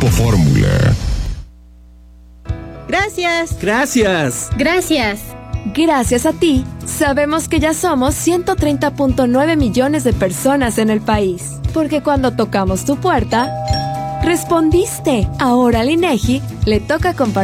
Grupo Fórmula. Gracias. Gracias. Gracias. Gracias a ti, sabemos que ya somos 130.9 millones de personas en el país. Porque cuando tocamos tu puerta, respondiste. Ahora al INEGI le toca compartir